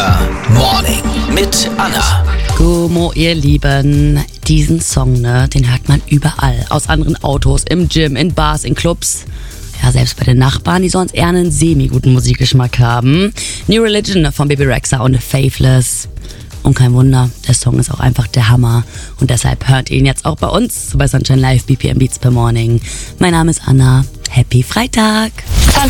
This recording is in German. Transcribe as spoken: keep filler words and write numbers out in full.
Mixer Morning mit Anna. Gummo, ihr Lieben, diesen Song, ne, den hört man überall. Aus anderen Autos, im Gym, in Bars, in Clubs. Ja, selbst bei den Nachbarn, die sonst eher einen semi-guten Musikgeschmack haben. New Religion von Bebe Rexha und Faithless. Und kein Wunder, der Song ist auch einfach der Hammer. Und deshalb hört ihr ihn jetzt auch bei uns bei Sunshine Live B P M Beats per Morning. Mein Name ist Anna. Happy Freitag! Sunshine